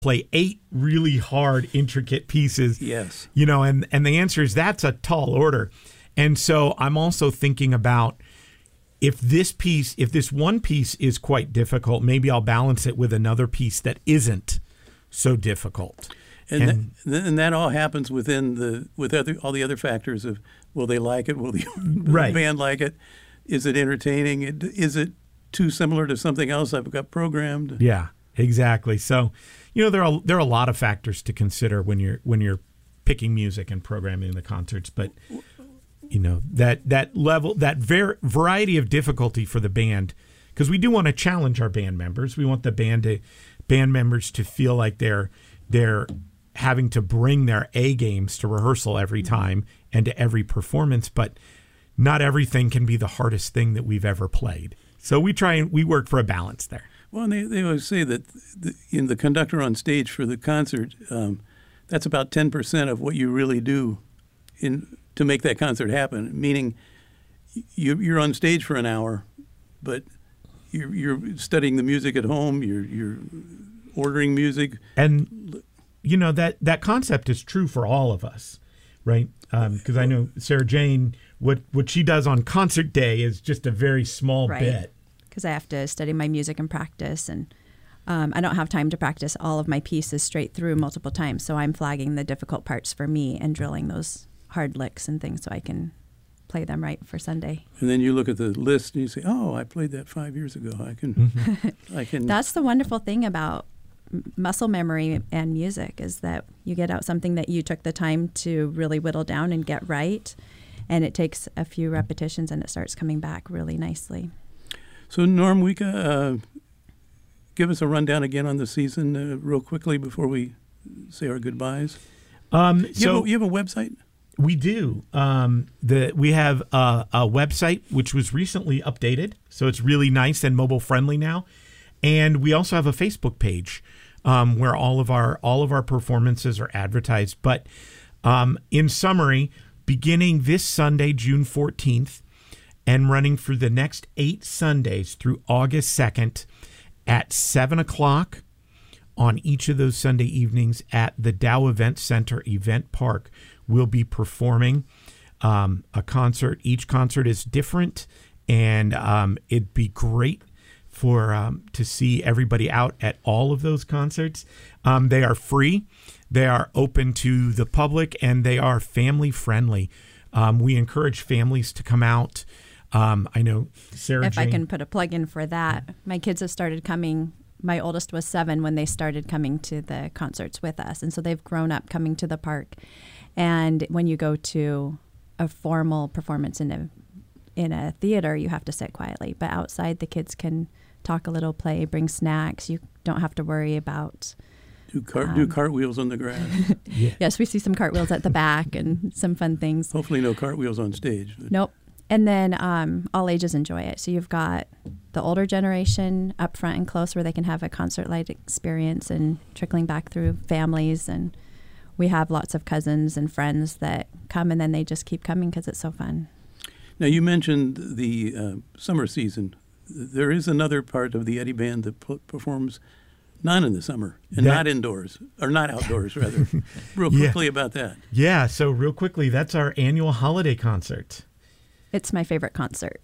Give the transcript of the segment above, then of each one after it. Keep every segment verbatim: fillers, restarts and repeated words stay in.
play eight really hard, intricate pieces. Yes. You know, and, and the answer is that's a tall order. And so I'm also thinking about if this piece, if this one piece is quite difficult, maybe I'll balance it with another piece that isn't so difficult. And And, th- and that all happens within the with other all the other factors of will they like it? Will the, will Right. the band like it? Is it entertaining? It- Is it too similar to something else I've got programmed? yeah, exactly. So, you know, there are there are a lot of factors to consider when you're when you're picking music and programming the concerts, but you know, that that level, that ver- variety of difficulty for the band, because we do want to challenge our band members. We want the band to band members to feel like they're they're having to bring their A games to rehearsal every time and to every performance, but not everything can be the hardest thing that we've ever played. So we try and we work for a balance there. Well, and they, they always say that the, in the conductor on stage for the concert, um, that's about ten percent of what you really do in to make that concert happen, meaning you, you're on stage for an hour, but you're, you're studying the music at home, you're, you're ordering music. And, you know, that, that concept is true for all of us, right? Because um, I know Sarah Jane, what, what she does on concert day is just a very small Right. bit. Because I have to study my music and practice, and um, I don't have time to practice all of my pieces straight through multiple times. So I'm flagging the difficult parts for me and drilling those hard licks and things so I can play them right for Sunday. And then you look at the list and you say, "Oh, I played that five years ago. I can, Mm-hmm. I can." That's the wonderful thing about m- muscle memory and music is that you get out something that you took the time to really whittle down and get right, and it takes a few repetitions and it starts coming back really nicely. So, Norm Wika, uh, give us a rundown again on the season uh, real quickly before we say our goodbyes. Um, You, so have a, you have a website? we do. Um, the we have a, a website which was recently updated, so it's really nice and mobile friendly now. And we also have a Facebook page um, where all of our all of our performances are advertised. But um, in summary, beginning this Sunday, June fourteenth, and running for the next eight Sundays through August second at seven o'clock on each of those Sunday evenings at the Dow Event Center Event Park, we'll be performing um, a concert. Each concert is different, and um, it'd be great for um, to see everybody out at all of those concerts. Um, they are free, they are open to the public, and they are family friendly. Um, we encourage families to come out. Um, I know Sarah If Jane, I can put a plug in for that, my kids have started coming. My oldest was seven when they started coming to the concerts with us, and so they've grown up coming to the park. And when you go to a formal performance in a in a theater, you have to sit quietly. But outside, the kids can talk a little, play, bring snacks. You don't have to worry about. Do, cart, Um, do cartwheels on the grass. yeah. Yes, we see some cartwheels at the back and some fun things. Hopefully no cartwheels on stage. But Nope. And then um, all ages enjoy it. So you've got the older generation up front and close where they can have a concert-like experience and trickling back through families. And we have lots of cousins and friends that come, and then they just keep coming because it's so fun. Now, you mentioned the uh, summer season. There is another part of the Eddie Band that p- performs not in the summer and That- not indoors, or not outdoors, rather. Real Yeah. quickly about that. Yeah, so real quickly, that's our annual holiday concert. It's my favorite concert.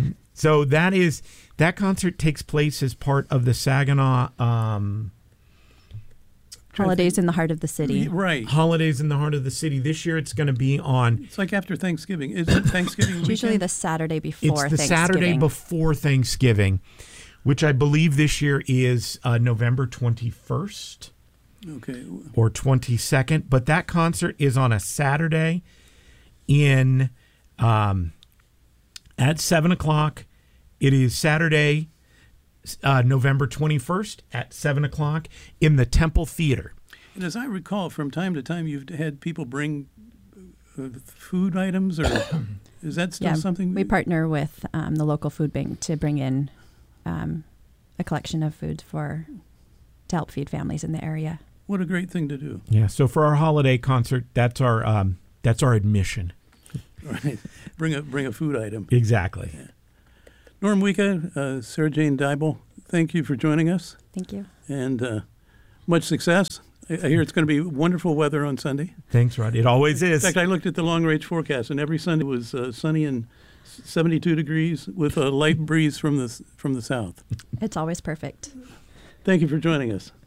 So that is that concert takes place as part of the Saginaw um, Holidays in the Heart of the City. Right. Holidays in the Heart of the City. This year, it's going to be on. It's like after Thanksgiving. Is it Thanksgiving It's usually weekend? the Saturday It's before the Thanksgiving. Saturday before Thanksgiving, which I believe this year is uh, November twenty-first Okay. or twenty-second. But that concert is on a Saturday in um, at seven o'clock. It is Saturday, uh, November twenty-first at seven o'clock in the Temple Theater. And as I recall, from time to time, you've had people bring uh, food items, or is that still Yeah, something? we partner with um, the local food bank to bring in um, a collection of food for to help feed families in the area. What a great thing to do. Yeah. So for our holiday concert, that's our um, that's our admission. Right. Bring a bring a food item. Exactly. Norm Wika, uh, Sarah Jane Dybel, thank you for joining us. Thank you. And uh, much success. I, I hear it's going to be wonderful weather on Sunday. Thanks, Rod. It always In is. fact, I looked at the long-range forecast, and every Sunday was uh, sunny and seventy-two degrees with a light breeze from the from the south. It's always perfect. Thank you for joining us.